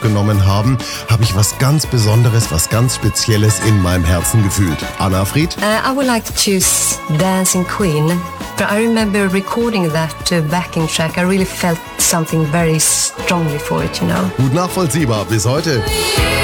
aufgenommen haben, habe ich was ganz Besonderes, was ganz Spezielles in meinem Herzen gefühlt. Anna Fried? I would like to choose Dancing Queen. But I remember recording that backing track. I really felt something very strongly for it, you know. Gut nachvollziehbar bis heute.